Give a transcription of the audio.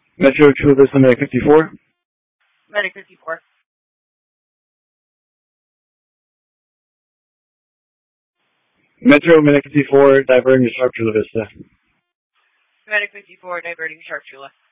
Metro Chula Vista, Medic 54. Medic 54. Metro Medic 54, diverting to Sharp Chula Vista. Medic 54, diverting Sharp Chula.